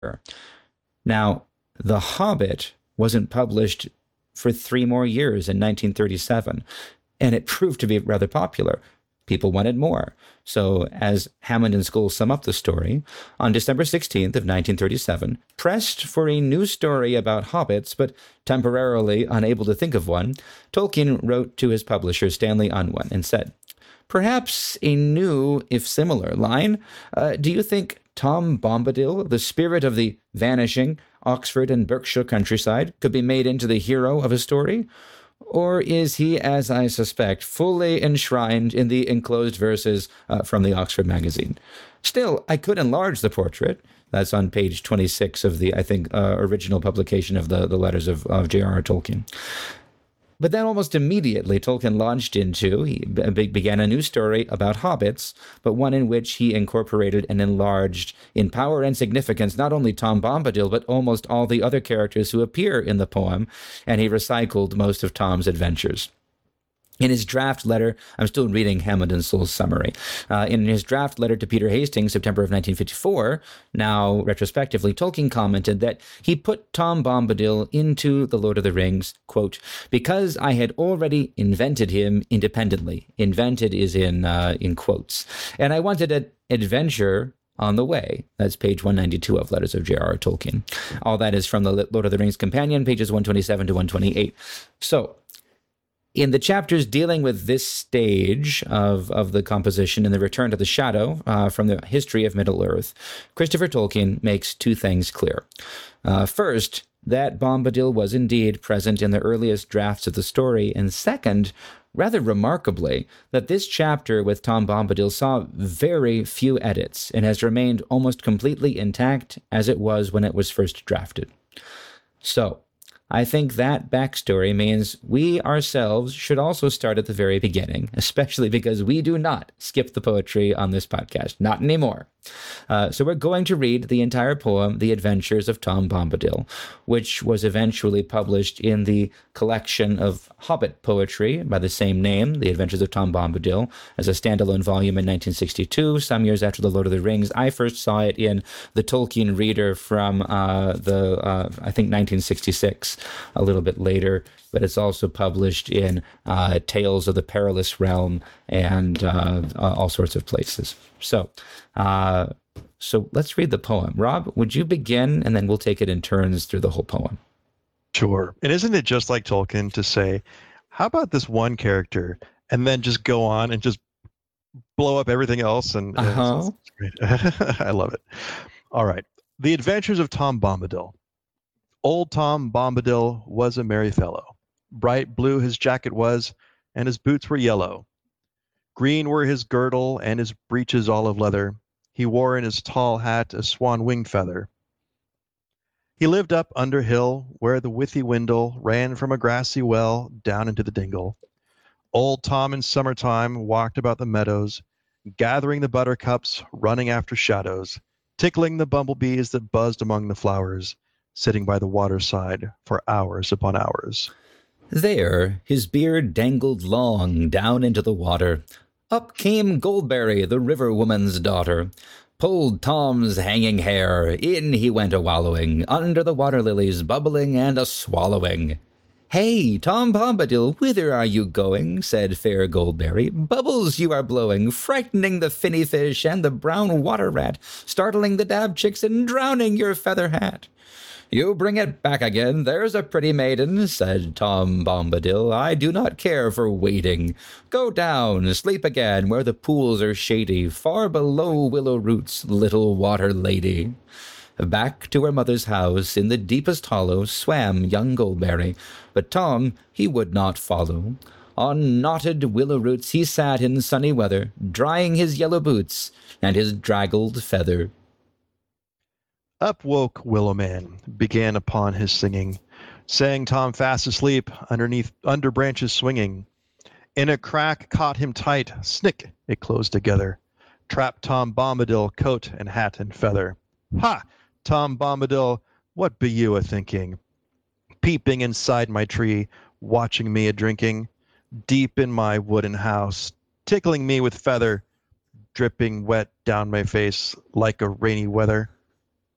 Now, The Hobbit wasn't published for 3 more years in 1937, and it proved to be rather popular. People wanted more. So, as Hammond and Scholl sum up the story, on December 16th of 1937, pressed for a new story about hobbits, but temporarily unable to think of one, Tolkien wrote to his publisher, Stanley Unwin, and said, "Perhaps a new, if similar, line. Do you think Tom Bombadil, the spirit of the vanishing Oxford and Berkshire countryside, could be made into the hero of a story? Or is he, as I suspect, fully enshrined in the enclosed verses from the Oxford magazine? Still, I could enlarge the portrait." That's on page 26 of the, I think, original publication of the letters of J.R.R. Tolkien. But then almost immediately, Tolkien began a new story about hobbits, but one in which he incorporated and enlarged in power and significance not only Tom Bombadil, but almost all the other characters who appear in the poem, and he recycled most of Tom's adventures. In his draft letter, I'm still reading Hammond and Scholl's summary. In his draft letter to Peter Hastings, September of 1954, now retrospectively, Tolkien commented that he put Tom Bombadil into The Lord of the Rings, quote, "because I had already invented him independently." Invented is in quotes. "And I wanted an adventure on the way." That's page 192 of Letters of J.R.R. Tolkien. All that is from the Lord of the Rings Companion, pages 127 to 128. So, in the chapters dealing with this stage of the composition and the return to the shadow from the history of Middle-earth, Christopher Tolkien makes 2 things clear. First, that Bombadil was indeed present in the earliest drafts of the story, and second, rather remarkably, that this chapter with Tom Bombadil saw very few edits and has remained almost completely intact as it was when it was first drafted. So, I think that backstory means we ourselves should also start at the very beginning, especially because we do not skip the poetry on this podcast. Not anymore. So we're going to read the entire poem, The Adventures of Tom Bombadil, which was eventually published in the collection of Hobbit poetry by the same name, The Adventures of Tom Bombadil, as a standalone volume in 1962, some years after The Lord of the Rings. I first saw it in the Tolkien Reader from I think 1966, a little bit later, but it's also published in Tales of the Perilous Realm and all sorts of places. So let's read the poem. Rob, would you begin, and then we'll take it in turns through the whole poem. Sure. And isn't it just like Tolkien to say, how about this one character, and then just go on and just blow up everything else? And it's great. I love it. All right. The Adventures of Tom Bombadil. Old Tom Bombadil was a merry fellow. Bright blue his jacket was, and his boots were yellow. Green were his girdle, and his breeches all of leather. He wore in his tall hat a swan wing feather. He lived up under hill, where the withy Windle ran from a grassy well down into the dingle. Old Tom in summertime walked about the meadows, gathering the buttercups, running after shadows, tickling the bumblebees that buzzed among the flowers, sitting by the waterside for hours upon hours. There his beard dangled long down into the water. Up came Goldberry, the river woman's daughter, pulled Tom's hanging hair, in he went a-wallowing, under the water lilies bubbling and a-swallowing. "Hey, Tom Bombadil, whither are you going?" said fair Goldberry. "Bubbles you are blowing, frightening the finny fish and the brown water rat, startling the dab chicks and drowning your feather hat." "You bring it back again, there's a pretty maiden," said Tom Bombadil. "I do not care for waiting. Go down, sleep again, where the pools are shady, far below willow roots, little water lady." Back to her mother's house, in the deepest hollow, swam young Goldberry, but Tom he would not follow. On knotted willow roots he sat in sunny weather, drying his yellow boots and his draggled feather. Up woke Willowman, began upon his singing, sang Tom fast asleep, under branches swinging. In a crack caught him tight, snick, it closed together, trapped Tom Bombadil, coat and hat and feather. Ha! Tom Bombadil, what be you a-thinking? Peeping inside my tree, watching me a-drinking, deep in my wooden house, tickling me with feather, dripping wet down my face like a rainy weather.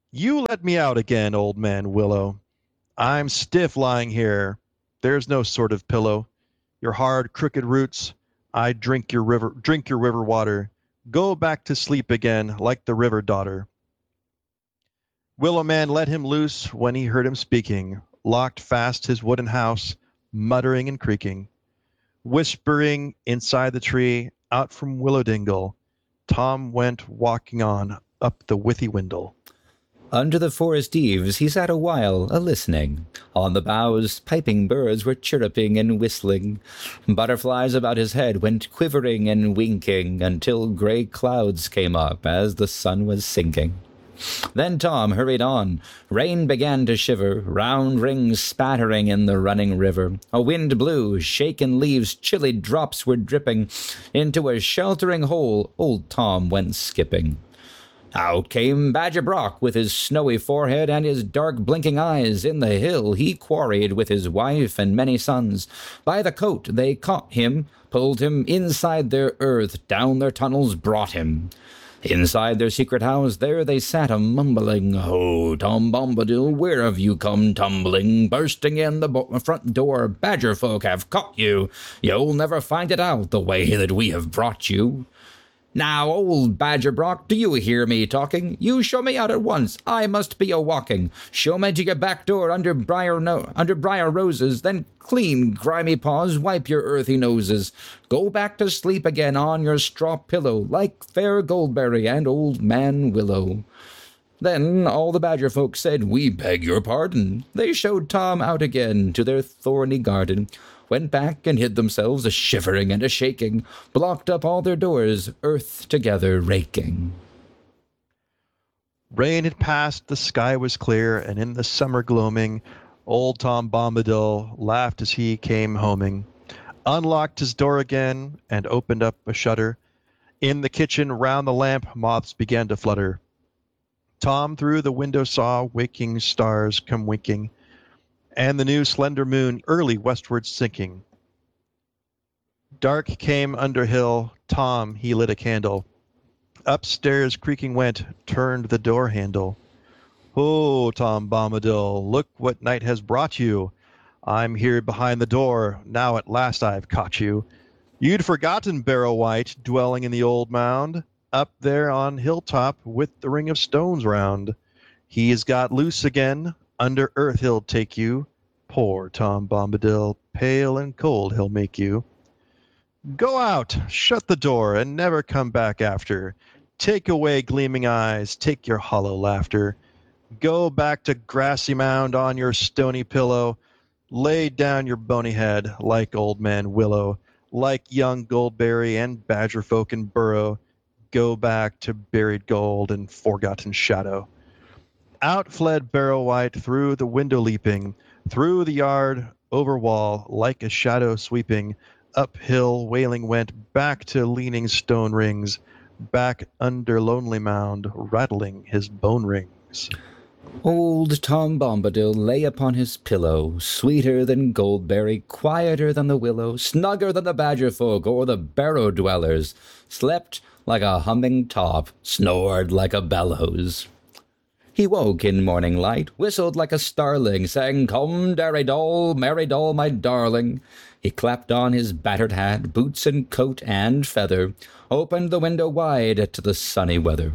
You let me out again, old man Willow. I'm stiff lying here. There's no sort of pillow. Your hard, crooked roots, I drink your river water. Go back to sleep again like the river daughter. Willow Man let him loose when he heard him speaking, locked fast his wooden house, muttering and creaking. Whispering inside the tree, out from Willow Dingle, Tom went walking on up the Withy Windle. Under the forest eaves he sat a while, a-listening. On the boughs piping birds were chirruping and whistling. Butterflies about his head went quivering and winking, until gray clouds came up as the sun was sinking. Then Tom hurried on. Rain began to shiver, round rings spattering in the running river. A wind blew, shaken leaves, chilly drops were dripping. Into a sheltering hole old Tom went skipping. Out came Badger Brock with his snowy forehead and his dark blinking eyes. In the hill he quarried with his wife and many sons. By the coat they caught him, pulled him inside their earth, down their tunnels brought him. Inside their secret house there they sat a-mumbling, "Ho, Tom Bombadil, where have you come tumbling? Bursting in the front door, badger folk have caught you. You'll never find it out the way that we have brought you." "Now, old Badger Brock, do you hear me talking? You show me out at once, I must be a-walking. Show me to your back door under briar roses, then clean grimy paws, wipe your earthy noses. Go back to sleep again on your straw pillow, like fair Goldberry and old man Willow." Then all the badger folk said, "We beg your pardon." They showed Tom out again to their thorny garden, went back and hid themselves, a-shivering and a-shaking, blocked up all their doors, earth together raking. Rain had passed, the sky was clear, and in the summer gloaming, old Tom Bombadil laughed as he came homing, unlocked his door again, and opened up a shutter. In the kitchen round the lamp moths began to flutter. Tom through the window saw waking stars come winking, and the new slender moon early westward sinking. Dark came under hill, Tom he lit a candle. Upstairs creaking went, turned the door handle. "Oh, Tom Bombadil, look what night has brought you. I'm here behind the door, now at last I've caught you. You'd forgotten Barrow White, dwelling in the old mound, up there on hilltop with the ring of stones round. He's got loose again, under earth he'll take you. Poor Tom Bombadil, pale and cold he'll make you. Go out, shut the door, and never come back after. Take away gleaming eyes, take your hollow laughter. Go back to grassy mound on your stony pillow. Lay down your bony head like old man Willow, like young Goldberry and badger folk in burrow. Go back to buried gold and forgotten shadow." Out fled Barrow White through the window leaping, through the yard, over wall, like a shadow sweeping. Uphill wailing went, back to leaning stone rings, back under lonely mound, rattling his bone rings. Old Tom Bombadil lay upon his pillow, sweeter than Goldberry, quieter than the willow, snugger than the badger folk or the barrow dwellers, slept like a humming top, snored like a bellows. He woke in morning light, whistled like a starling, sang, "Come, Derry doll, merry doll, my darling." He clapped on his battered hat, boots and coat and feather, opened the window wide to the sunny weather.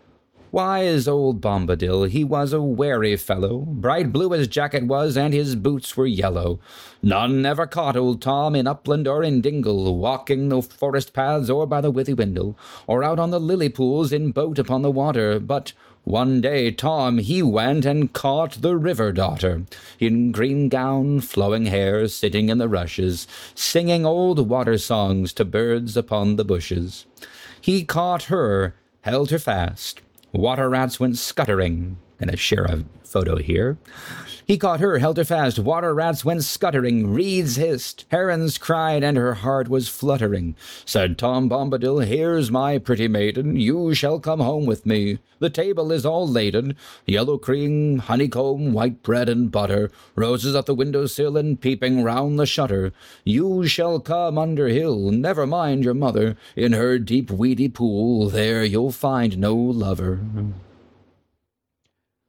Wise old Bombadil, he was a wary fellow, bright blue his jacket was, and his boots were yellow. None ever caught old Tom in upland or in dingle, walking the forest paths or by the Withy Windle, or out on the lily pools in boat upon the water, but one day Tom he went and caught the river daughter, in green gown, flowing hair, sitting in the rushes, singing old water songs to birds upon the bushes. He caught her, held her fast. Water rats went scuttering, and I share a photo here. He caught her, held her fast, water rats went scuttering, reeds hissed, herons cried, and her heart was fluttering. Said Tom Bombadil, "Here's my pretty maiden, you shall come home with me. The table is all laden, yellow cream, honeycomb, white bread and butter, roses at the window-sill and peeping round the shutter. You shall come under hill, never mind your mother, in her deep weedy pool, there you'll find no lover."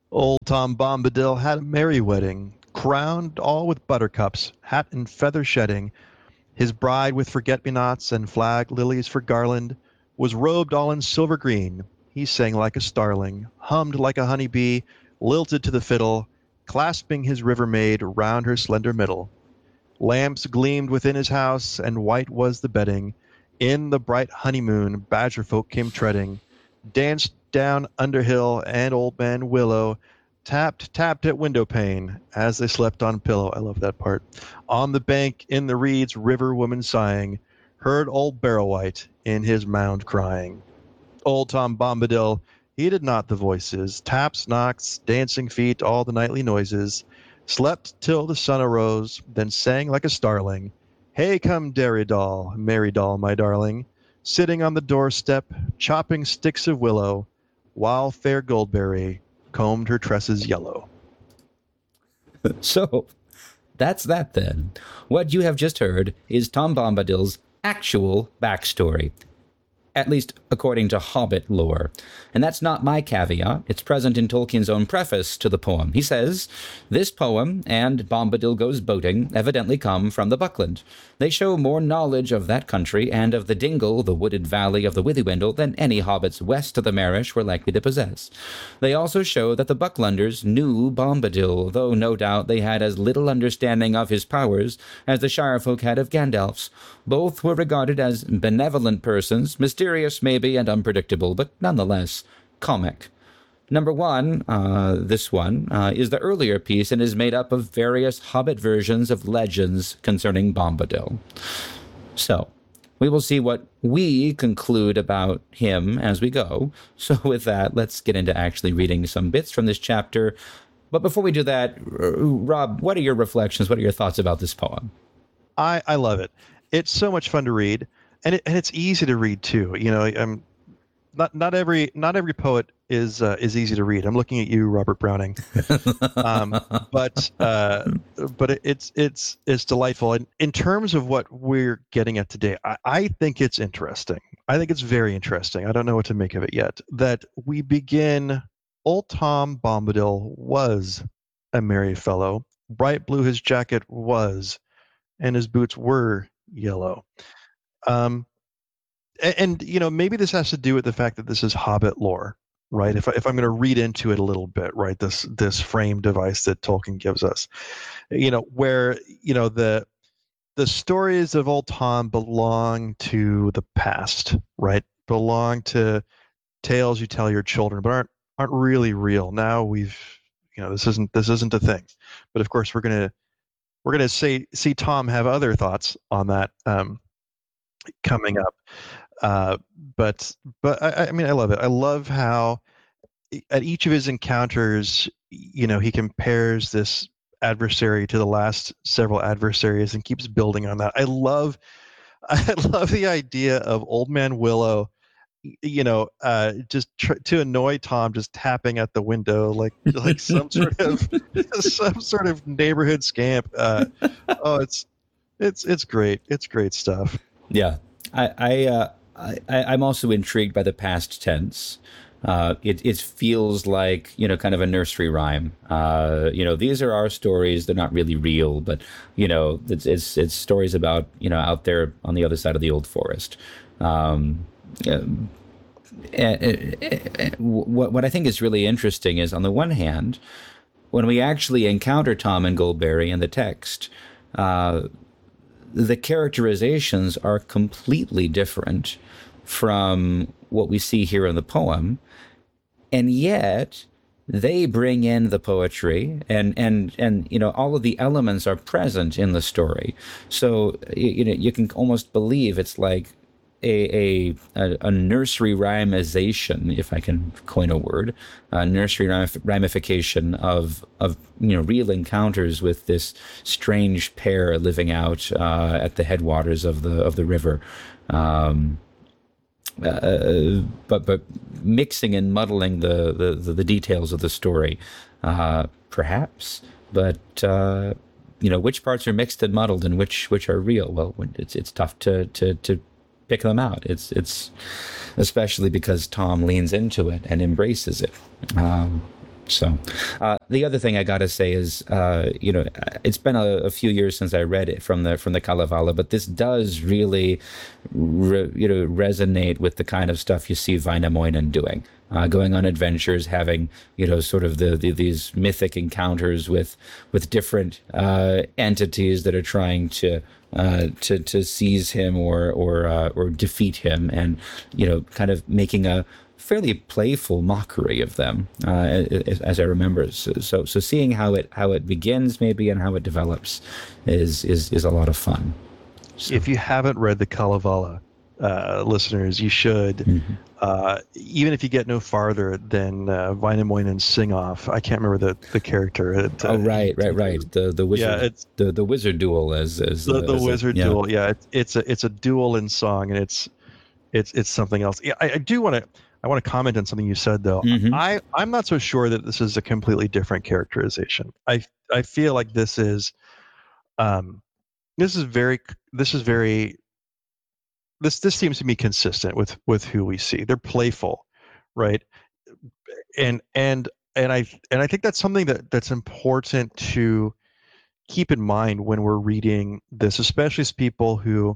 Old Tom Bombadil had a merry wedding, crowned all with buttercups, hat and feather shedding. His bride with forget-me-nots and flag lilies for garland was robed all in silver green. He sang like a starling, hummed like a honey bee, lilted to the fiddle, clasping his river maid round her slender middle. Lamps gleamed within his house, and white was the bedding. In the bright honeymoon, badger folk came treading, danced down Underhill, and Old Man Willow tapped at window pane as they slept on pillow. I love that part. On the bank in the reeds, river woman sighing, heard old Barrow-wight in his mound crying. Old Tom Bombadil heeded not the voices, taps, knocks, dancing feet, all the nightly noises, slept till the sun arose, then sang like a starling, "Hey come Derry doll, merry doll, my darling," sitting on the doorstep, chopping sticks of willow, while fair Goldberry combed her tresses yellow. So, that's that then. What you have just heard is Tom Bombadil's actual backstory, at least according to Hobbit lore. And that's not my caveat. It's present in Tolkien's own preface to the poem. He says, "This poem and Bombadil Goes Boating evidently come from the Buckland. They show more knowledge of that country and of the Dingle, the wooded valley of the Withywindle, than any hobbits west of the Marish were likely to possess. They also show that the Bucklanders knew Bombadil, though no doubt they had as little understanding of his powers as the Shirefolk had of Gandalf's. Both were regarded as benevolent persons, mysterious maybe and unpredictable, but nonetheless comic." Number one, this one, is the earlier piece and is made up of various Hobbit versions of legends concerning Bombadil. So, we will see what we conclude about him as we go. So with that, let's get into actually reading some bits from this chapter. But before we do that, Rob, what are your reflections? What are your thoughts about this poem? I love it. It's so much fun to read, and it's easy to read too. You know, not every poet is easy to read. I'm looking at you, Robert Browning. But it's delightful. And in terms of what we're getting at today, I think it's interesting. I think it's very interesting. I don't know what to make of it yet. That we begin. Old Tom Bombadil was a merry fellow. Bright blue his jacket was, and his boots were yellow. And you know, maybe this has to do with the fact that this is Hobbit lore, right? If I'm going to read into it a little bit, right? This frame device that Tolkien gives us, you know, where you know the stories of Old Tom belong to the past, right? Belong to tales you tell your children, but aren't really real. Now we've, you know, this isn't a thing. But of course, we're gonna see Tom have other thoughts on that coming up. But I mean, I love it. I love how at each of his encounters, you know, he compares this adversary to the last several adversaries and keeps building on that. I love the idea of Old Man Willow, you know, just to annoy Tom, just tapping at the window like some sort of neighborhood scamp. Oh, it's great. It's great stuff. Yeah, I'm also intrigued by the past tense. It feels like, you know, kind of a nursery rhyme. You know, these are our stories. They're not really real, but, you know, it's stories about, you know, out there on the other side of the old forest. What I think is really interesting is, on the one hand, when we actually encounter Tom and Goldberry in the text, the characterizations are completely different from what we see here in the poem, and yet they bring in the poetry and you know, all of the elements are present in the story. So you know, you can almost believe it's like a nursery rhymization, if I can coin a word, a nursery ramification of you know, real encounters with this strange pair living out at the headwaters of the river, but mixing and muddling the details of the story, perhaps, but. You know, which parts are mixed and muddled and which are real? Well, it's tough to pick them out. It's especially because Tom leans into it and embraces it. So, the other thing I got to say is, it's been a few years since I read it from the Kalevala, but this does really, resonate with the kind of stuff you see Vainamoinen doing, going on adventures, having sort of these mythic encounters with different entities that are trying to seize him or defeat him, and kind of making a fairly playful mockery of them, as I remember. So seeing how it begins maybe and how it develops is a lot of fun. So. If you haven't read the Kalevala, listeners, you should. Mm-hmm. Even if you get no farther than Vainamoinen's sing-off, I can't remember the character. Right. The wizard. Yeah, the wizard duel as the wizard duel. Yeah, it's a duel in song, and it's something else. Yeah, I want to comment on something you said, though. Mm-hmm. I'm not so sure that this is a completely different characterization. I feel like this is seems to be consistent with who we see. They're playful, right? And I think that's something that's important to keep in mind when we're reading this, especially as people who've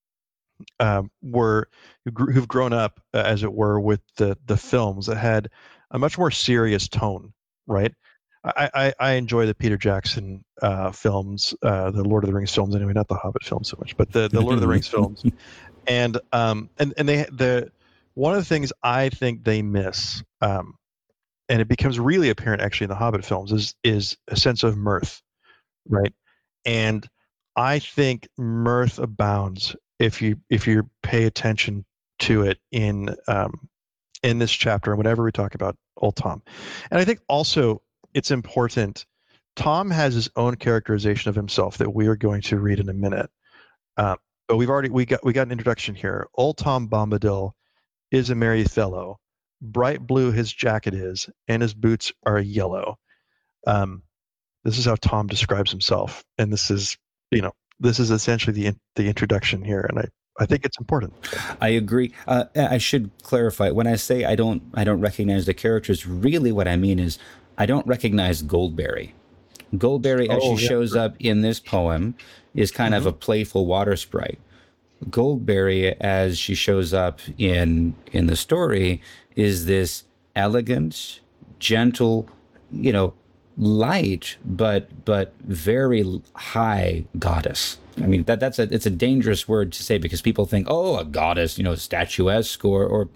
grown up, as it were, with the films that had a much more serious tone, right? I enjoy the Peter Jackson films, the Lord of the Rings films anyway, not the Hobbit films so much, but the Lord of the Rings films, and one of the things I think they miss, and it becomes really apparent actually in the Hobbit films, is a sense of mirth, right? And I think mirth abounds if you pay attention to it in this chapter and whenever we talk about old Tom. And I think also it's important. Tom has his own characterization of himself that we are going to read in a minute. But we got an introduction here. Old Tom Bombadil is a merry fellow. Bright blue his jacket is, and his boots are yellow. This is how Tom describes himself, and this is essentially the introduction here, and I think it's important. I agree. I should clarify, when I say I don't recognize the characters, really what I mean is I don't recognize Goldberry. Goldberry, as she shows up in this poem, is kind of a playful water sprite. Goldberry, as she shows up in the story, is this elegant, gentle, light but very high goddess. I mean, it's a dangerous word to say, because people think, oh, a goddess, statuesque or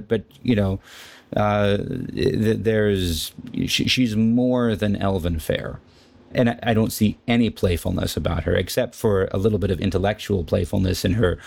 she's more than elven fair. And I don't see any playfulness about her, except for a little bit of intellectual playfulness in her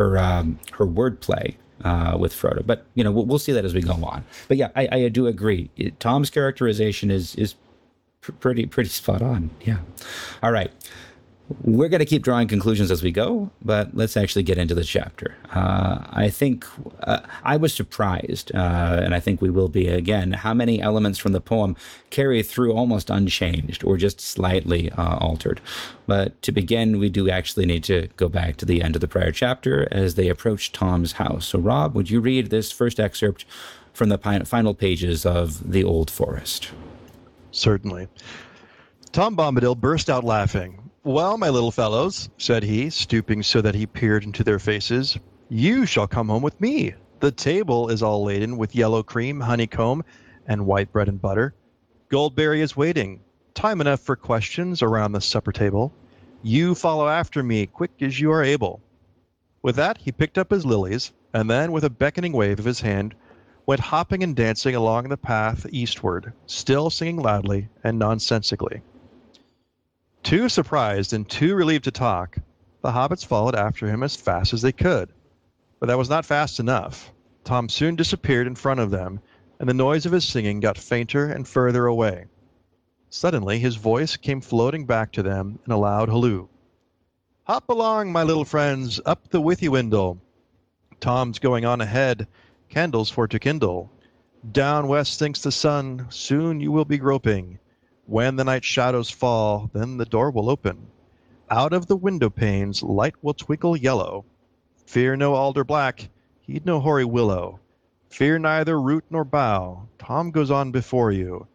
wordplay with Frodo. But we'll see that as we go on. But yeah, I do agree. Tom's characterization is pretty spot on. Yeah. All right. We're going to keep drawing conclusions as we go, but let's actually get into the chapter. I think I was surprised, and I think we will be again, how many elements from the poem carry through almost unchanged or just slightly altered. But to begin, we do actually need to go back to the end of the prior chapter as they approach Tom's house. So Rob, would you read this first excerpt from the final pages of The Old Forest? Certainly. Tom Bombadil burst out laughing. "Well, my little fellows," said he, stooping so that he peered into their faces, "you shall come home with me. The table is all laden with yellow cream, honeycomb, and white bread and butter. Goldberry is waiting. Time enough for questions around the supper table. You follow after me, quick as you are able." With that, he picked up his lilies, and then, with a beckoning wave of his hand, went hopping and dancing along the path eastward, still singing loudly and nonsensically. Too surprised and too relieved to talk, the hobbits followed after him as fast as they could. But that was not fast enough. Tom soon disappeared in front of them, and the noise of his singing got fainter and further away. Suddenly his voice came floating back to them in a loud halloo. "Hop along, my little friends, up the Withywindle. Tom's going on ahead, candles for to kindle. Down west sinks the sun, soon you will be groping. When the night shadows fall, then the door will open. Out of the window panes light will twinkle yellow. Fear no alder black, heed no hoary willow. Fear neither root nor bough, Tom goes on before you.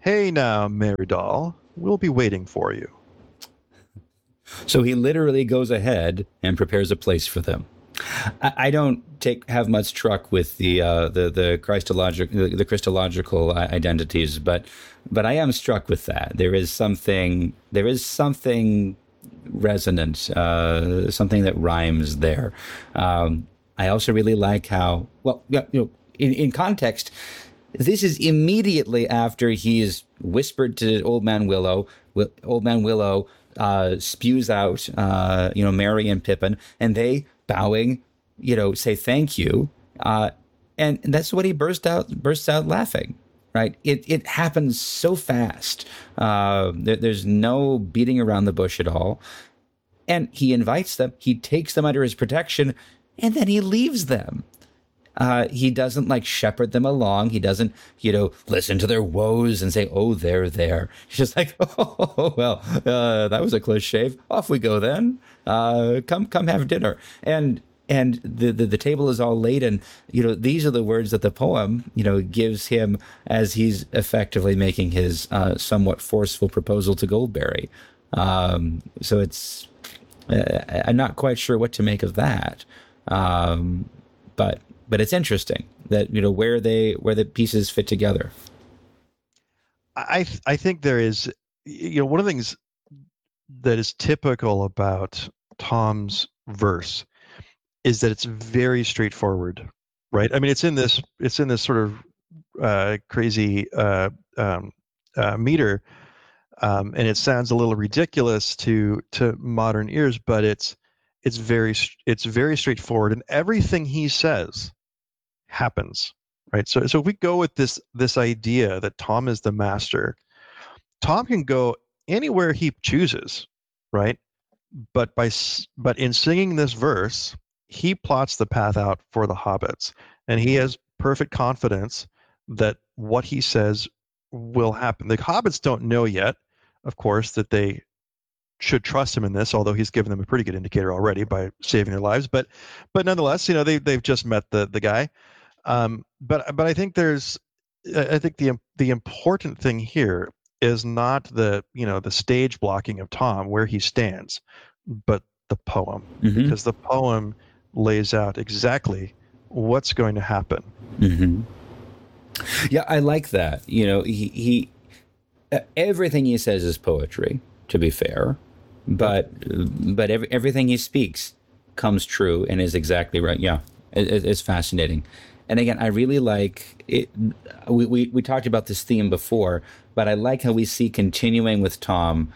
Hey now, Mary doll, we'll be waiting for you. So he literally goes ahead and prepares a place for them. I don't have much truck with the Christological identities, but I am struck with that. There is something resonant, something that rhymes there. I also really like how well, yeah, in context, this is immediately after he's whispered to Old Man Willow. Old Man Willow spews out, Merry and Pippin, and they bowing, say thank you, and that's what he bursts out laughing. Right? It happens so fast. There's no beating around the bush at all, and he invites them. He takes them under his protection, and then he leaves them. He doesn't like shepherd them along. He doesn't, listen to their woes and say, "Oh, they're there." He's just like, "Oh, well, that was a close shave. Off we go then. Come have dinner." And the table is all laid, and these are the words that the poem gives him as he's effectively making his somewhat forceful proposal to Goldberry. So it's I'm not quite sure what to make of that, but it's interesting that where the pieces fit together. I think there is, one of the things that is typical about Tom's verse is that it's very straightforward, right? I mean, it's in this sort of crazy meter, and it sounds a little ridiculous to modern ears, but it's very straightforward, and everything he says happens, right? So if we go with this idea that Tom is the master, Tom can go anywhere he chooses, right? But in singing this verse, he plots the path out for the hobbits, and he has perfect confidence that what he says will happen. The hobbits don't know yet, of course, that they should trust him in this, although he's given them a pretty good indicator already by saving their lives. But nonetheless, they've just met the guy. But I think the important thing here is not the stage blocking of Tom where he stands, but the poem, because the poem lays out exactly what's going to happen. Mm-hmm. Yeah, I like that. He everything he says is poetry, to be fair, but everything he speaks comes true and is exactly right. Yeah, it's fascinating. And again, I really like it. We talked about this theme before, but I like how we see continuing with Tom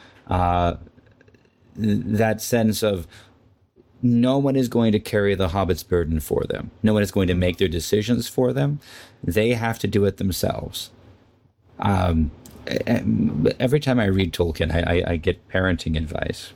that sense of no one is going to carry the hobbit's burden for them. No one is going to make their decisions for them. They have to do it themselves. Every time I read Tolkien, I get parenting advice.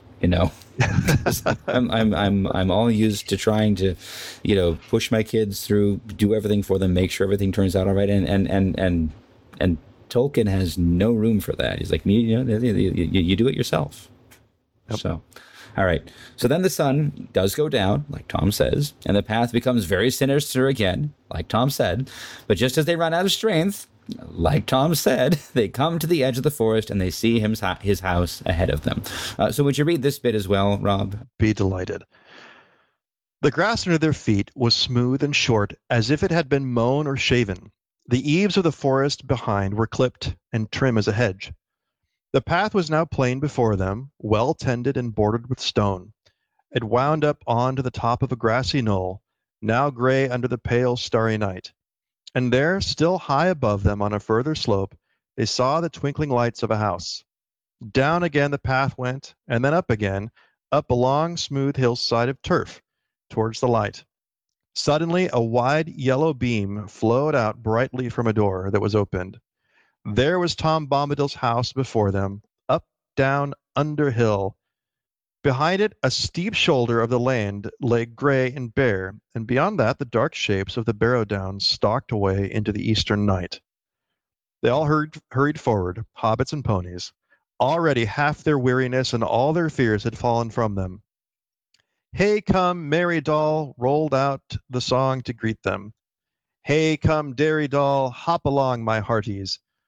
I'm all used to trying to, push my kids through, do everything for them, make sure everything turns out all right, and Tolkien has no room for that. He's like, you do it yourself. Yep. So, all right. So then the sun does go down, like Tom says, and the path becomes very sinister again, like Tom said. But just as they run out of strength, like Tom said, they come to the edge of the forest and they see his house ahead of them. So would you read this bit as well, Rob? Be delighted. The grass under their feet was smooth and short, as if it had been mown or shaven. The eaves of the forest behind were clipped and trim as a hedge. The path was now plain before them, well tended and bordered with stone. It wound up on to the top of a grassy knoll, now gray under the pale starry night. And there, still high above them on a further slope, they saw the twinkling lights of a house. Down again the path went, and then up again, up a long smooth hillside of turf, towards the light. Suddenly a wide yellow beam flowed out brightly from a door that was opened. There was Tom Bombadil's house before them, up, down, under hill. Behind it, a steep shoulder of the land lay gray and bare, and beyond that the dark shapes of the Barrow Downs stalked away into the eastern night. They all hurried forward, hobbits and ponies. Already half their weariness and all their fears had fallen from them. Hey come, merry doll, rolled out the song to greet them. Hey come, dairy doll, hop along, my hearties.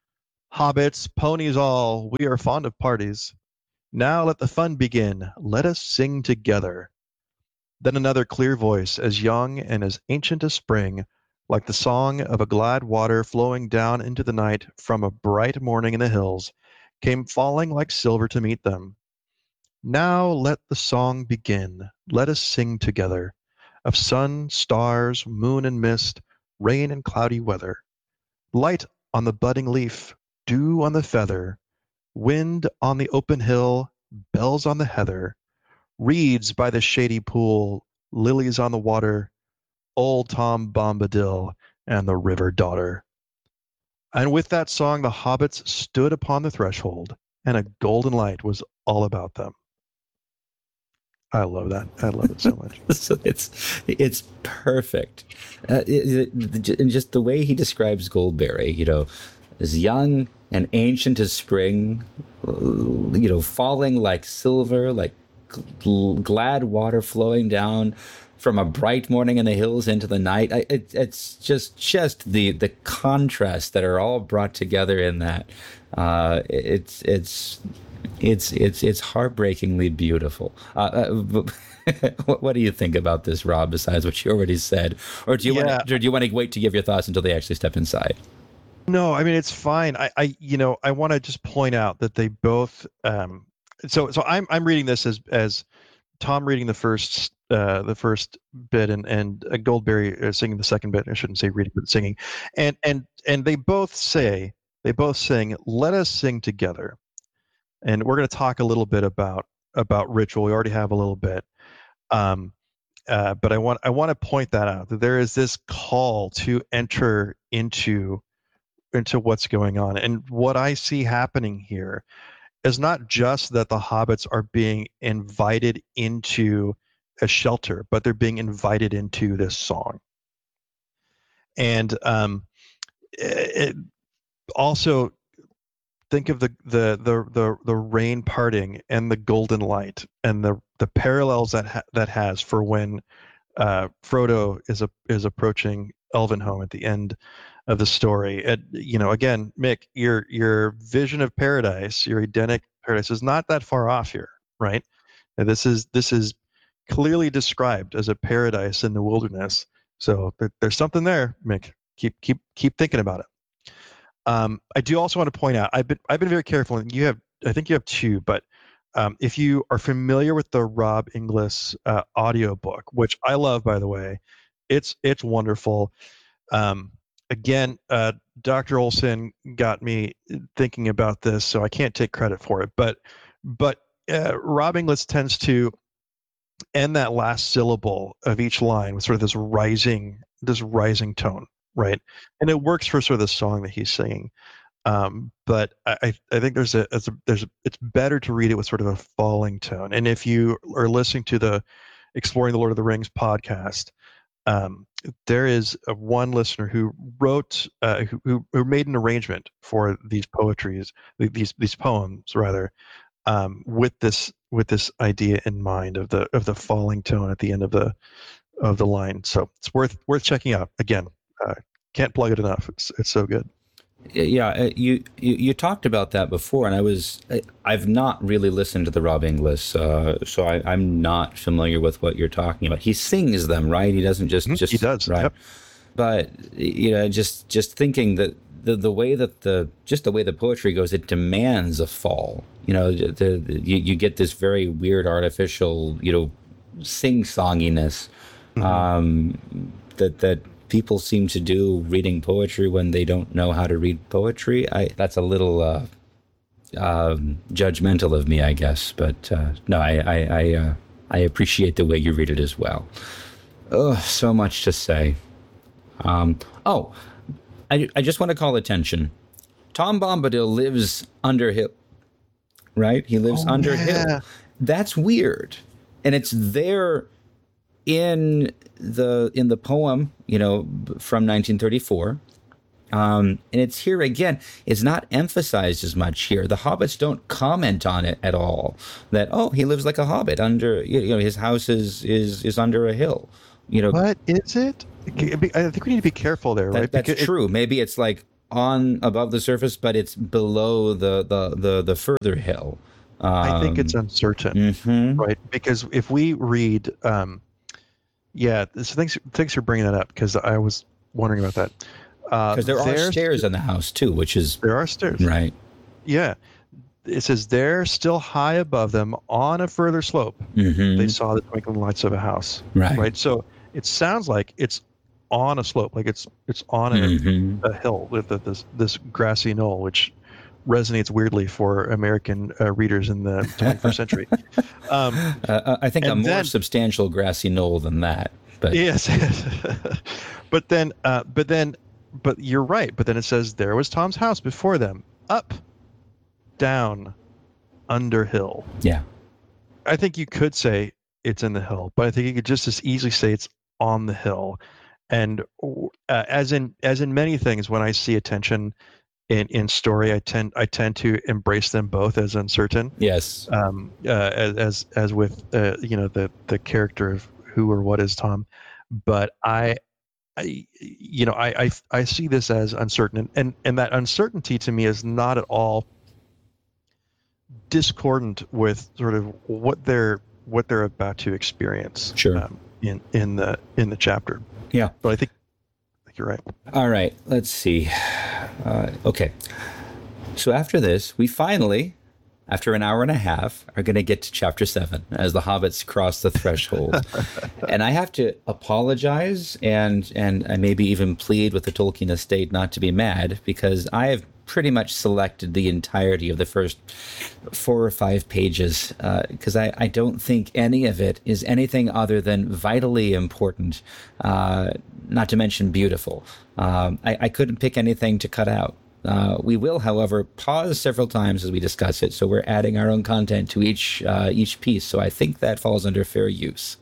Hobbits, ponies all, we are fond of parties. Now let the fun begin. Let us sing together. Then another clear voice, as young and as ancient as spring, like the song of a glad water flowing down into the night from a bright morning in the hills, came falling like silver to meet them. Now let the song begin. Let us sing together of sun, stars, moon and mist, rain and cloudy weather. Light on the budding leaf, dew on the feather, wind on the open hill, bells on the heather, reeds by the shady pool, lilies on the water, old Tom Bombadil and the river daughter. And with that song, the hobbits stood upon the threshold, and a golden light was all about them. I love that. I love it so much. So it's perfect, and just the way he describes Goldberry, as young and ancient as spring, falling like silver, like glad water flowing down from a bright morning in the hills into the night. It's just the contrasts that are all brought together in that. It's heartbreakingly beautiful. What do you think about this, Rob? Besides what you already said, or do you want to wait to give your thoughts until they actually step inside? No, I mean it's fine. I want to just point out that they both. So I'm reading this as Tom reading the first bit and Goldberry singing the second bit. I shouldn't say reading but singing, and they both sing, "Let us sing together." And we're going to talk a little bit about ritual. We already have a little bit, but I want to point that out, that there is this call to enter into what's going on. And what I see happening here is not just that the hobbits are being invited into a shelter, but they're being invited into this song. And it also, think of the rain parting and the golden light and the parallels that has for when Frodo is approaching Elvenhome at the end of the story. Again, Mick, your vision of paradise, your Edenic paradise, is not that far off here, right? And this is clearly described as a paradise in the wilderness. So there's something there, Mick. Keep thinking about it. I do also want to point out, I've been very careful, and I think you have two, but if you are familiar with the Rob Inglis audiobook, which I love, by the way, it's wonderful. Again, Dr. Olson got me thinking about this, so I can't take credit for it, but Rob Inglis tends to end that last syllable of each line with sort of this rising tone, right? And it works for sort of the song that he's singing. But I think it's better to read it with sort of a falling tone. And if you are listening to the Exploring the Lord of the Rings podcast, there is one listener who wrote, who made an arrangement for these poems rather, with this idea in mind of the falling tone at the end of the line. So it's worth checking out. Again, can't plug it enough. It's so good. Yeah, you talked about that before, and I've not really listened to the Rob Inglis, so I'm not familiar with what you're talking about. He sings them, right? He doesn't just he does, right? Yep. But just thinking that the way that the way the poetry goes, it demands a fall. You get this very weird artificial sing-songiness that people seem to do reading poetry when they don't know how to read poetry. That's a little judgmental of me, I guess. But no, I appreciate the way you read it as well. Oh, so much to say. I just want to call attention. Tom Bombadil lives under hill, right? He lives under hill. That's weird, and it's there in the poem, from 1934, and it's here again. It's not emphasized as much here. The hobbits don't comment on it at all. That he lives like a hobbit under, his house is under a hill. What is it? I think we need to be careful there, right? That's true. Maybe it's like on above the surface, but it's below the further hill. I think it's uncertain, right? Because if we read, yeah, thanks for bringing that up because I was wondering about that. Because there are stairs in the house too, which is there are stairs, right? Yeah, it says they're still high above them on a further slope. They saw the twinkling lights of a house, right? So it sounds like it's on a slope, like it's on a hill with this grassy knoll, which resonates weirdly for American readers in the 21st century. I think a more substantial grassy knoll than that. But yes, but you're right. But then it says there was Tom's house before them, up, down, under hill. Yeah, I think you could say it's in the hill, but I think you could just as easily say it's on the hill. And as in many things, when I see a tension in story, I tend to embrace them both as uncertain. Yes. As with the character of who or what is Tom, but I see this as uncertain, and that uncertainty to me is not at all discordant with sort of what they're about to experience. Sure. In the chapter. Yeah. But I think you're right. All right. Let's see. Okay. So after this, we finally, after an hour and a half, are going to get to chapter 7 as the hobbits cross the threshold. And I have to apologize and maybe even plead with the Tolkien estate not to be mad, because I have pretty much selected the entirety of the first 4 or 5 pages because I don't think any of it is anything other than vitally important, not to mention beautiful. I couldn't pick anything to cut out. We will, however, pause several times as we discuss it, so we're adding our own content to each piece. So I think that falls under fair use.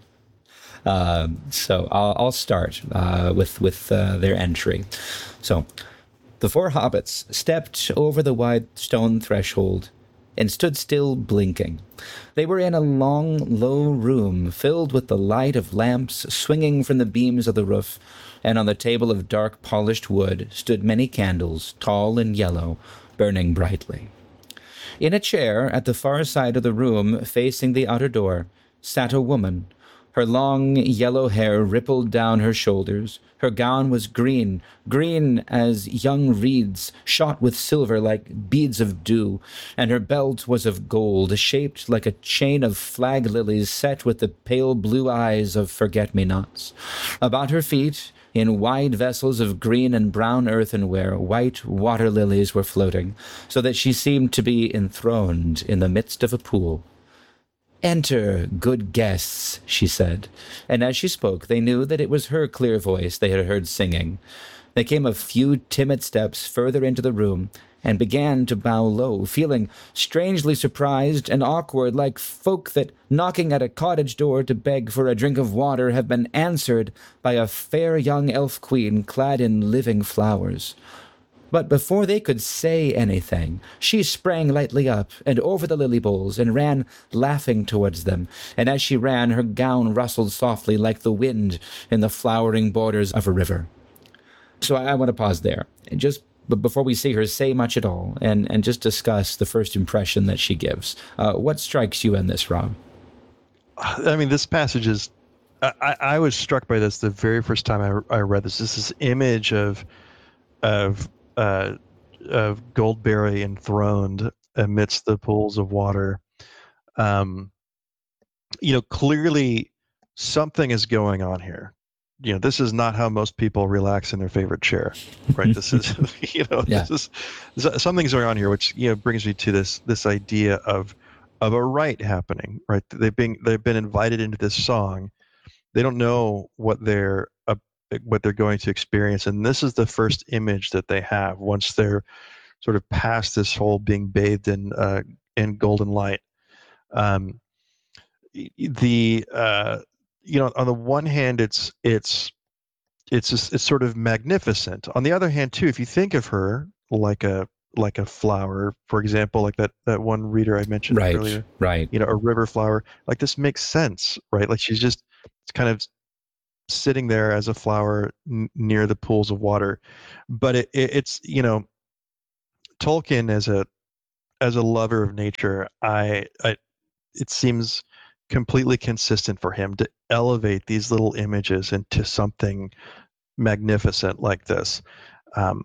So I'll start with their entry. So the 4 hobbits stepped over the wide stone threshold and stood still, blinking. They were in a long, low room filled with the light of lamps swinging from the beams of the roof, and on the table of dark polished wood stood many candles, tall and yellow, burning brightly. In a chair at the far side of the room, facing the outer door, sat a woman. Her long yellow hair rippled down her shoulders. Her gown was green as young reeds, shot with silver like beads of dew, and her belt was of gold, shaped like a chain of flag lilies set with the pale blue eyes of forget-me-nots. About her feet, in wide vessels of green and brown earthenware, white water lilies were floating, so that she seemed to be enthroned in the midst of a pool. "Enter, good guests," she said, and as she spoke they knew that it was her clear voice they had heard singing. They came a few timid steps further into the room and began to bow low, feeling strangely surprised and awkward, like folk that, knocking at a cottage door to beg for a drink of water, have been answered by a fair young elf queen clad in living flowers. But before they could say anything, she sprang lightly up and over the lily bowls and ran laughing towards them, and as she ran her gown rustled softly like the wind in the flowering borders of a river. So I want to pause there, but before we see her say much at all, and just discuss the first impression that she gives. What strikes you in this, Rob? I mean, this passage is... I was struck by this the very first time I read this. This image of Goldberry enthroned amidst the pools of water. Clearly something is going on here. This is not how most people relax in their favorite chair, right? This is, this is something's going on here, which brings me to this idea of a rite happening, right? They've been invited into this song. They don't know what they're going to experience, and this is the first image that they have once they're sort of past this whole being bathed in golden light. On the one hand, it's sort of magnificent. On the other hand, too, if you think of her like a flower, for example, like that one reader I mentioned earlier, right? A river flower, like this makes sense, right? Like it's kind of sitting there as a flower near the pools of water. But it's, Tolkien as a lover of nature, it seems completely consistent for him to elevate these little images into something magnificent like this. Um,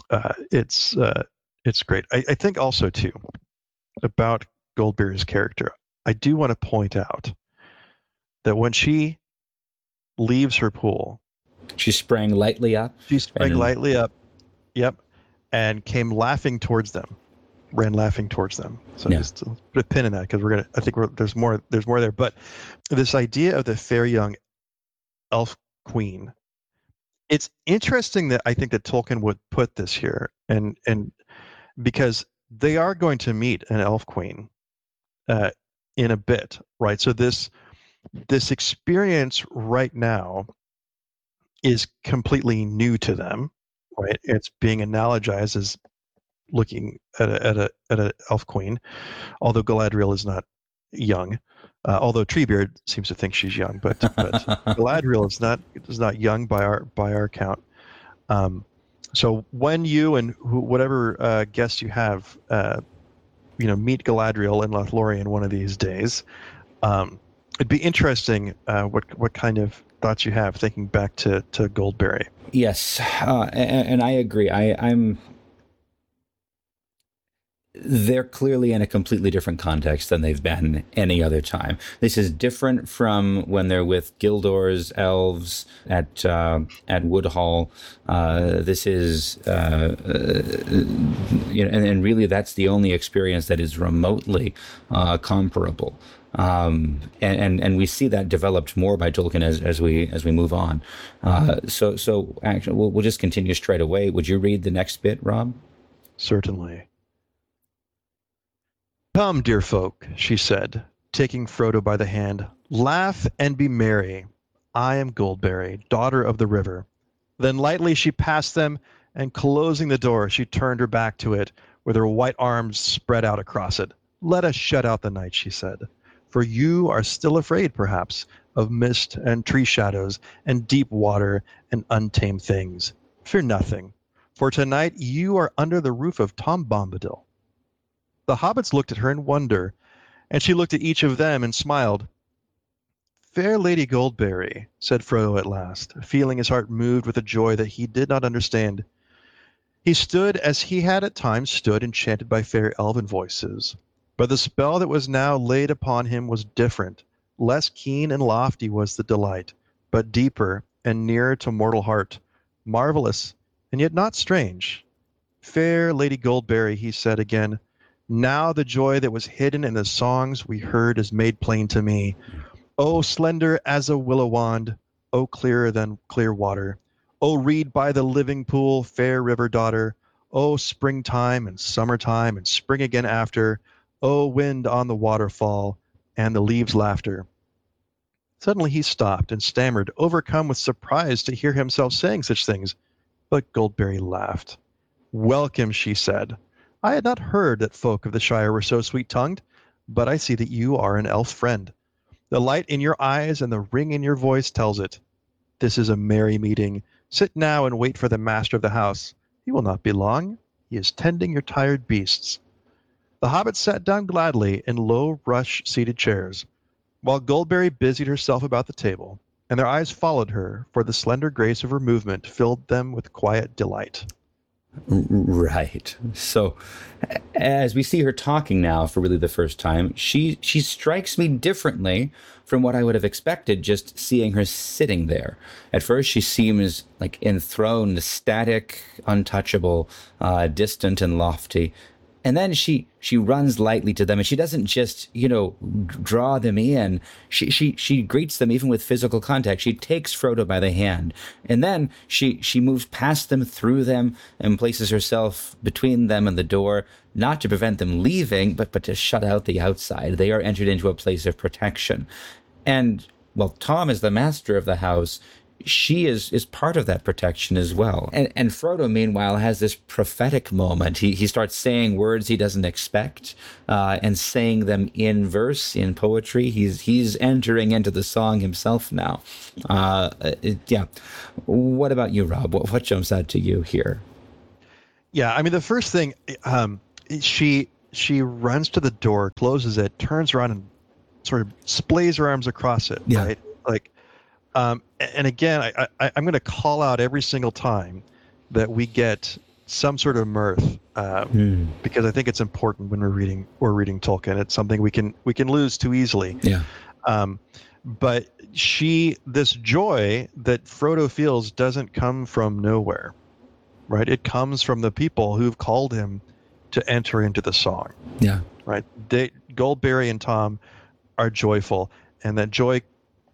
it's great. I think also too about Goldberry's character. I do want to point out that when she leaves her pool, she sprang lightly up. She sprang lightly up. Yep, and came laughing towards them. Ran laughing towards them. So just to put a pin in that because there's more there. But this idea of the fair young elf queen, it's interesting that I think that Tolkien would put this here, and because they are going to meet an elf queen in a bit, right? So this experience right now is completely new to them, right? It's being analogized as looking at a elf queen, although Galadriel is not young. Although Treebeard seems to think she's young, but Galadriel is not young by our count. So when you and whatever guest you have, meet Galadriel in Lothlorien one of these days, it'd be interesting what kind of thoughts you have thinking back to Goldberry. Yes, and I agree. They're clearly in a completely different context than they've been any other time. This is different from when they're with Gildor's elves at Woodhall. This is, and really that's the only experience that is remotely comparable. And we see that developed more by Tolkien as we move on. So actually, we'll just continue straight away. Would you read the next bit, Rob? Certainly. "Come, dear folk," she said, taking Frodo by the hand. "Laugh and be merry. I am Goldberry, daughter of the river." Then lightly she passed them, and closing the door, she turned her back to it, with her white arms spread out across it. "Let us shut out the night," she said, "for you are still afraid, perhaps, of mist and tree shadows and deep water and untamed things. Fear nothing, for tonight you are under the roof of Tom Bombadil." The hobbits looked at her in wonder, and she looked at each of them and smiled. "Fair Lady Goldberry," said Frodo at last, feeling his heart moved with a joy that he did not understand. He stood as he had at times stood, enchanted by fair elven voices. But the spell that was now laid upon him was different. Less keen and lofty was the delight, but deeper and nearer to mortal heart, marvelous and yet not strange. "Fair Lady Goldberry," he said again, "now the joy that was hidden in the songs we heard is made plain to me. O slender as a willow wand, O clearer than clear water, O reed by the living pool, fair river daughter, O springtime and summertime and spring again after, O wind on the waterfall and the leaves' laughter." Suddenly he stopped and stammered, overcome with surprise to hear himself saying such things. But Goldberry laughed. "Welcome," she said. "I had not heard that folk of the Shire were so sweet-tongued, but I see that you are an elf friend. The light in your eyes and the ring in your voice tells it. This is a merry meeting. Sit now and wait for the master of the house. He will not be long. He is tending your tired beasts." The hobbits sat down gladly in low rush-seated chairs, while Goldberry busied herself about the table, and their eyes followed her, for the slender grace of her movement filled them with quiet delight. Right. So as we see her talking now for really the first time, she strikes me differently from what I would have expected just seeing her sitting there. At first, she seems like enthroned, static, untouchable, distant and lofty. And then she runs lightly to them, and she doesn't just, draw them in. She greets them even with physical contact. She takes Frodo by the hand, and then she moves past them, through them, and places herself between them and the door, not to prevent them leaving, but to shut out the outside. They are entered into a place of protection. And while Tom is the master of the house, she is part of that protection as well. And Frodo, meanwhile, has this prophetic moment. He starts saying words he doesn't expect, and saying them in verse, in poetry. He's entering into the song himself now. Yeah. What about you, Rob? What jumps out to you here? Yeah, I mean, the first thing, she runs to the door, closes it, turns around, and sort of splays her arms across it, Yeah. right? Like, and again, I'm going to call out every single time that we get some sort of mirth, because I think it's important when we're reading Tolkien. It's something we can lose too easily. Yeah. But this joy that Frodo feels doesn't come from nowhere, right? It comes from the people who've called him to enter into the song. Yeah. Right. Goldberry and Tom are joyful, and that joy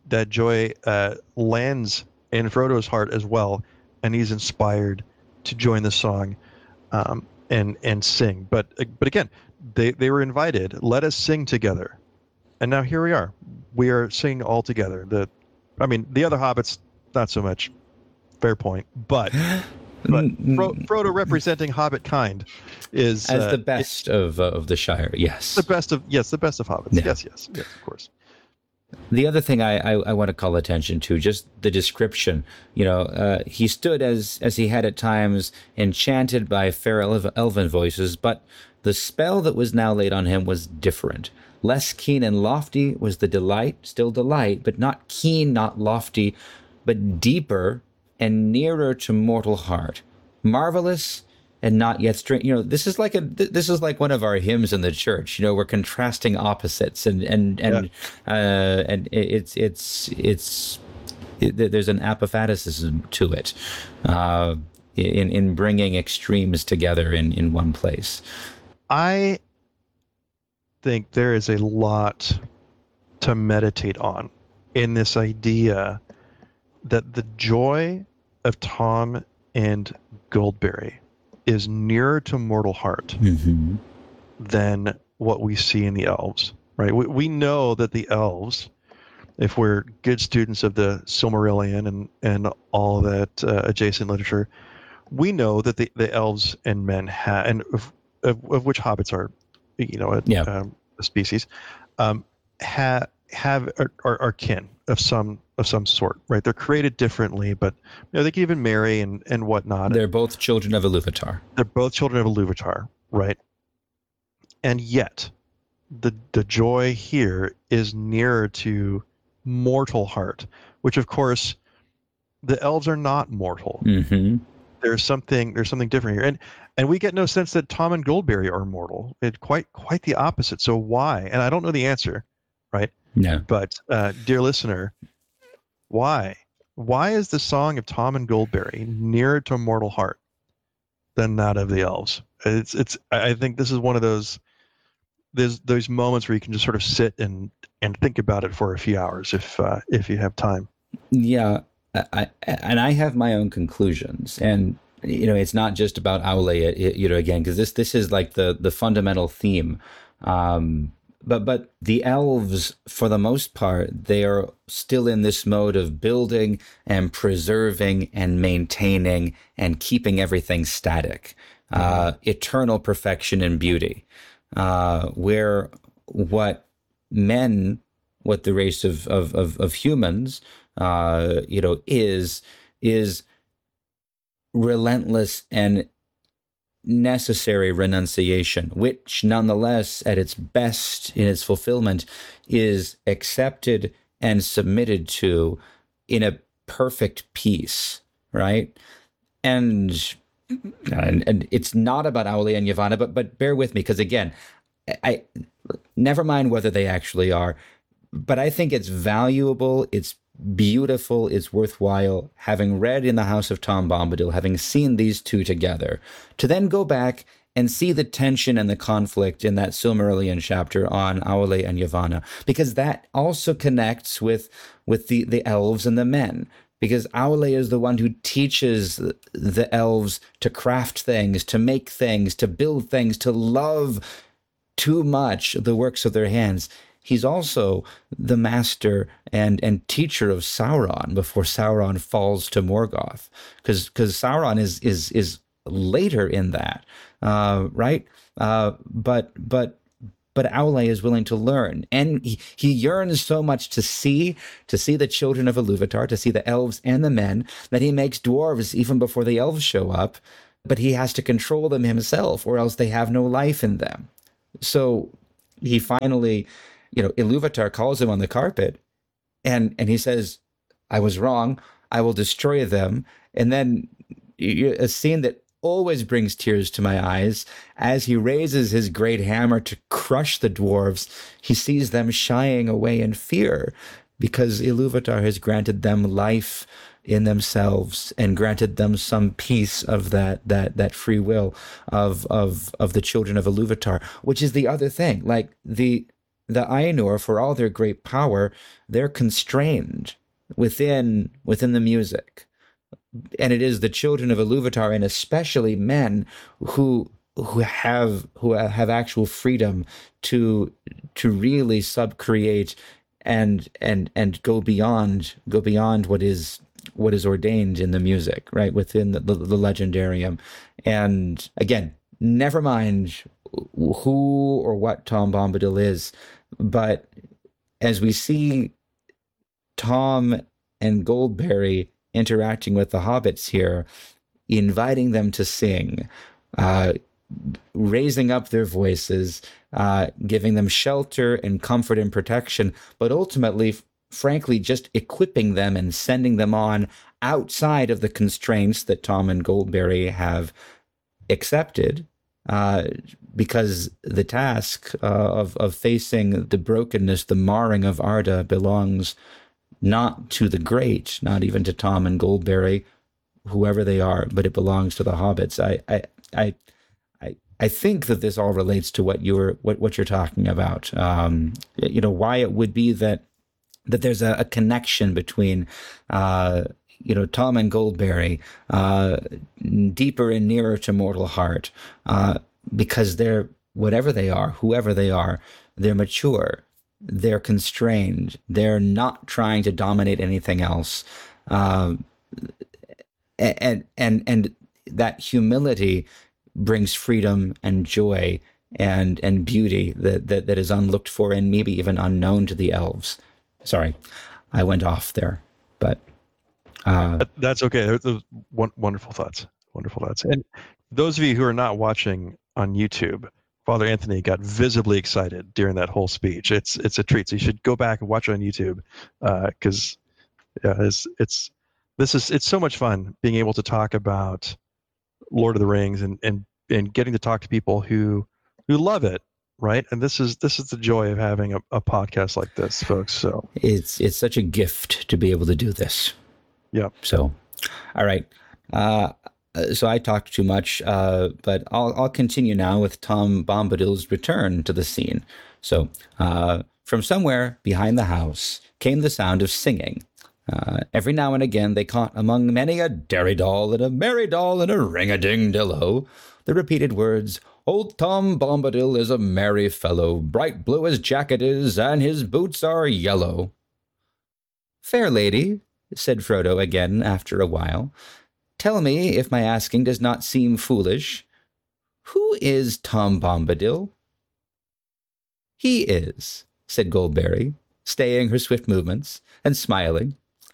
lands in Frodo's heart as well, and he's inspired to join the song, and sing. But again, they were invited. Let us sing together, and now here we are. We are singing all together. The other hobbits, not so much. Fair point, but Frodo representing Hobbit kind is as the best of the Shire. Yes, the best of hobbits. Yeah. Yes, of course. The other thing I want to call attention to, just the description. He stood as he had at times, enchanted by fair elven voices, but the spell that was now laid on him was different. Less keen and lofty was the delight, still delight, but not keen, not lofty, but deeper and nearer to mortal heart. Marvelous and not yet strange. This is like one of our hymns in the church. We're contrasting opposites, and there's an apophaticism to it, in bringing extremes together in one place. I think there is a lot to meditate on in this idea that the joy of Tom and Goldberry is nearer to mortal heart than what we see in the elves, right? We know that the elves, if we're good students of the Silmarillion and all that adjacent literature, we know that the elves and men have, and of which hobbits are, a species, are kin of some sort, right? They're created differently, but they can even marry and whatnot. They're both children of Iluvatar. They're both children of Iluvatar, right? And yet, the joy here is nearer to mortal heart, which of course, the elves are not mortal. Mm-hmm. There's something different here, and we get no sense that Tom and Goldberry are mortal. It's quite the opposite. So why? And I don't know the answer, right? No. But dear listener, why? Why is the song of Tom and Goldberry nearer to mortal heart than that of the elves? I think this is one of those moments where you can just sort of sit and think about it for a few hours if you have time. Yeah. I have my own conclusions, and it's not just about Aule, again, because this is like the fundamental theme. But the elves, for the most part, they are still in this mode of building and preserving and maintaining and keeping everything static, eternal perfection and beauty, where what the race of humans, is relentless and necessary renunciation, which nonetheless, at its best, in its fulfillment, is accepted and submitted to in a perfect peace, right? And it's not about Aule and Yavanna, but bear with me, because again, I never mind whether they actually are, but I think it's valuable, it's beautiful, it's worthwhile, having read in the House of Tom Bombadil, having seen these two together, to then go back and see the tension and the conflict in that Silmarillion chapter on Aule and Yavanna, because that also connects with the elves and the men. Because Aule is the one who teaches the elves to craft things, to make things, to build things, to love too much the works of their hands. he's also the master and teacher of Sauron before Sauron falls to Morgoth, because Sauron is later in that, right? But Aule is willing to learn, and he yearns so much to see the children of Iluvatar, to see the elves and the men, that he makes dwarves even before the elves show up, but he has to control them himself, or else they have no life in them. So he finally, Iluvatar calls him on the carpet, and he says, "I was wrong. I will destroy them." And then a scene that always brings tears to my eyes, as he raises his great hammer to crush the dwarves, he sees them shying away in fear, because Iluvatar has granted them life in themselves and granted them some piece of that free will of the children of Iluvatar, which is the other thing. Like the Ainur, for all their great power, they're constrained within the music. And it is the children of Iluvatar, and especially men, who have actual freedom to really subcreate and go beyond what is ordained in the music, right, within the legendarium. And again, never mind who or what Tom Bombadil is, but as we see Tom and Goldberry interacting with the hobbits here, inviting them to sing, raising up their voices, giving them shelter and comfort and protection, but ultimately, frankly, just equipping them and sending them on outside of the constraints that Tom and Goldberry have accepted, because the task of facing the brokenness, the marring of Arda, belongs not to the great, not even to Tom and Goldberry, whoever they are, but it belongs to the hobbits. I think that this all relates to what you're talking about. Why it would be that there's a connection between Tom and Goldberry, deeper and nearer to mortal heart, because they're, whatever they are, whoever they are, they're mature. They're constrained. They're not trying to dominate anything else, and that humility brings freedom and joy and beauty that is unlooked for and maybe even unknown to the elves. Sorry, I went off there, but that's okay. Those wonderful thoughts. Wonderful thoughts. And those of you who are not watching on YouTube, Father Anthony got visibly excited during that whole speech. It's a treat. So you should go back and watch it on YouTube, because it's so much fun being able to talk about Lord of the Rings and getting to talk to people who love it, right? And this is the joy of having a podcast like this, folks. So it's such a gift to be able to do this. Yeah. So, all right. So I talked too much, but I'll continue now with Tom Bombadil's return to the scene. So from somewhere behind the house came the sound of singing. Every now and again they caught among many a derry doll and a merry doll and a ring-a-ding-dill-o the repeated words, "Old Tom Bombadil is a merry fellow, bright blue his jacket is, and his boots are yellow." "Fair lady," said Frodo again after a while, "tell me, if my asking does not seem foolish, who is Tom Bombadil?" "He is," said Goldberry, staying her swift movements and smiling.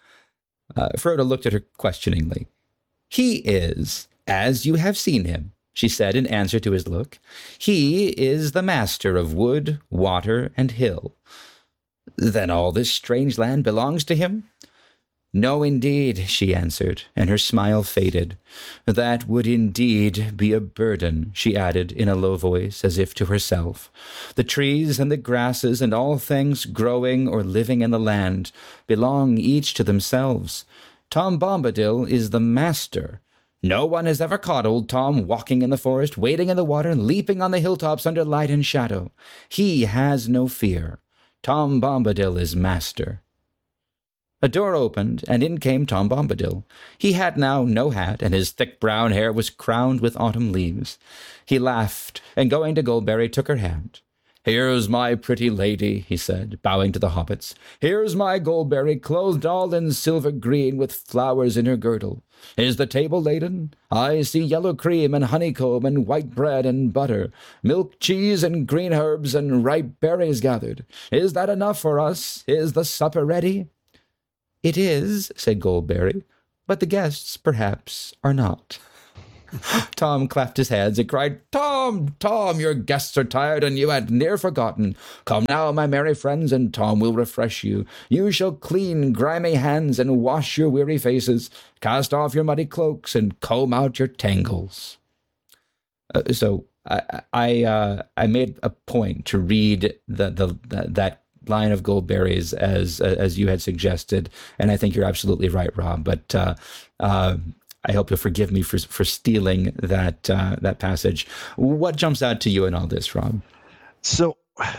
Frodo looked at her questioningly. "He is, as you have seen him," she said in answer to his look. "He is the master of wood, water, and hill." "Then all this strange land belongs to him?" "No, indeed," she answered, and her smile faded. "That would indeed be a burden," she added in a low voice, as if to herself. "The trees and the grasses and all things growing or living in the land belong each to themselves. Tom Bombadil is the master. No one has ever caught old Tom walking in the forest, wading in the water, leaping on the hilltops under light and shadow. He has no fear. Tom Bombadil is master." A door opened, and in came Tom Bombadil. He had now no hat, and his thick brown hair was crowned with autumn leaves. He laughed, and going to Goldberry, took her hand. "Here's my pretty lady," he said, bowing to the hobbits. "Here's my Goldberry, clothed all in silver green, with flowers in her girdle. Is the table laden? I see yellow cream and honeycomb and white bread and butter, milk, cheese, and green herbs and ripe berries gathered. Is that enough for us? Is the supper ready?" "It is," said Goldberry, "but the guests, perhaps, are not." Tom clapped his hands and cried, "Tom, Tom, your guests are tired, and you had near forgotten. Come now, my merry friends, and Tom will refresh you. You shall clean grimy hands and wash your weary faces, cast off your muddy cloaks, and comb out your tangles." So I made a point to read that line of Goldberry's as you had suggested, and I think you're absolutely right, Rob. But I hope you'll forgive me for stealing that passage. What jumps out to you in all this, Rob? So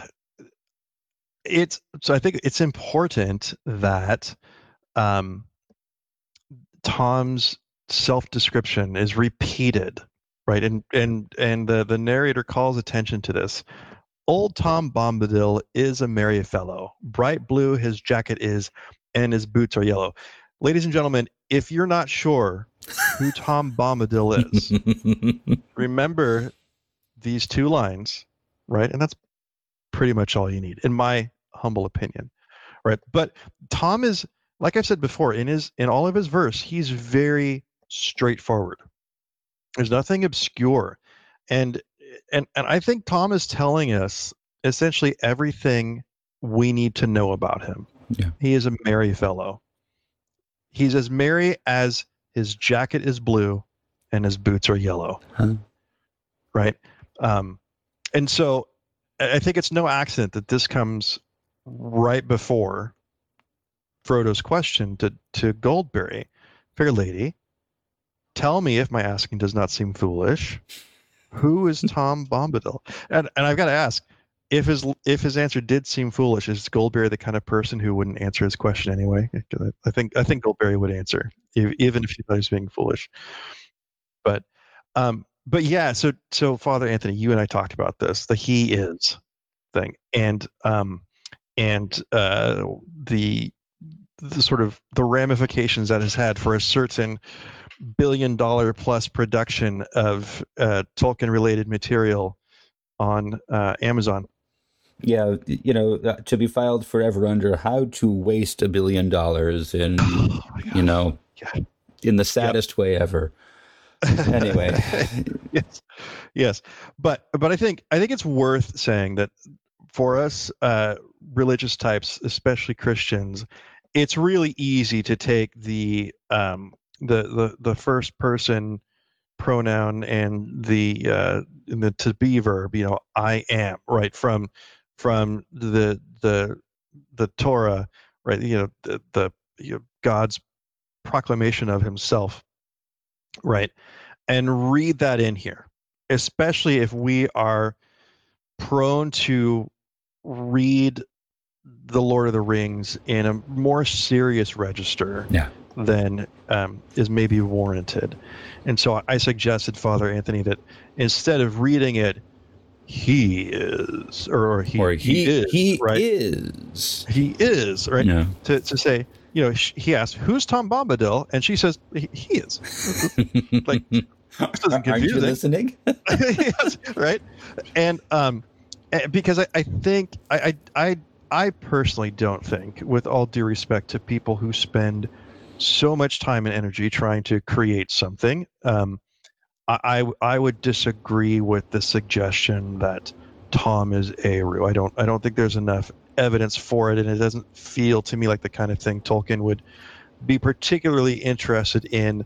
I think it's important that Tom's self-description is repeated, right? And the narrator calls attention to this. "Old Tom Bombadil is a merry fellow. Bright blue his jacket is, and his boots are yellow." Ladies and gentlemen, if you're not sure who Tom Bombadil is, remember these two lines, right? And that's pretty much all you need, in my humble opinion, right? But Tom is, like I've said before, in all of his verse, he's very straightforward. There's nothing obscure, and I think Tom is telling us essentially everything we need to know about him. Yeah. He is a merry fellow. He's as merry as his jacket is blue and his boots are yellow. Huh. Right? And so I think it's no accident that this comes right before Frodo's question to Goldberry. "Fair lady, tell me if my asking does not seem foolish. Who is Tom Bombadil?" And I've got to ask, if his answer did seem foolish, is Goldberry the kind of person who wouldn't answer his question anyway? I think Goldberry would answer, even if he thought he was being foolish. But yeah, so Father Anthony, you and I talked about this, the "he is" thing, and the sort of the ramifications that has had for a certain $1 billion plus production of Tolkien related material on Amazon. Yeah, to be filed forever under "How to Waste $1 Billion" in in the saddest way ever. Anyway. Yes, but I think it's worth saying that for us religious types, especially Christians, it's really easy to take the first person pronoun and the to be verb, I am, right, from the Torah, right, the God's proclamation of himself, right, and read that in here, especially if we are prone to read the Lord of the Rings in a more serious register than is maybe warranted. And so I suggested, Father Anthony, that instead of reading it, "he is," or he is, right? He is, right? Yeah. To say, he asked, "Who's Tom Bombadil?" And she says, "He is." Like, this isn't confusing. Aren't you listening? Yes, right? And because I think I personally don't think, with all due respect to people who spend so much time and energy trying to create something, I would disagree with the suggestion that Tom is Eru. I don't think there's enough evidence for it, and it doesn't feel to me like the kind of thing Tolkien would be particularly interested in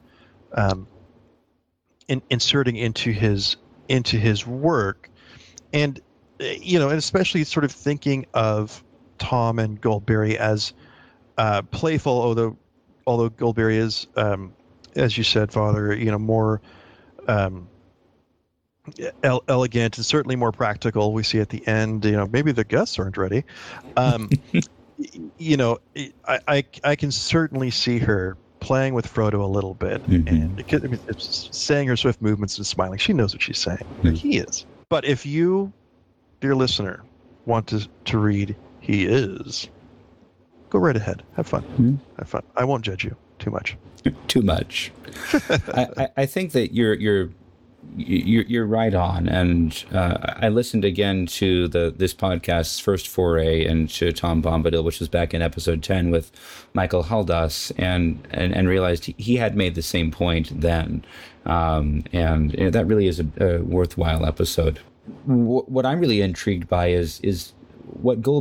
inserting into his work. And and especially sort of thinking of Tom and Goldberry as playful, although Goldberry is, as you said, Father, more elegant and certainly more practical. We see at the end, maybe the guests aren't ready. I can certainly see her playing with Frodo a little bit, and it's saying her swift movements and smiling. She knows what she's saying. He is. But if you, dear listener, want to read He Is, go right ahead. Have fun. Mm-hmm. Have fun. I won't judge you too much. Too much. I think that you're right on, and I listened again to this podcast's first foray into Tom Bombadil, which was back in episode 10 with Michael Haldas, and realized he had made the same point then, and that really is a worthwhile episode. What I'm really intrigued by is what Gould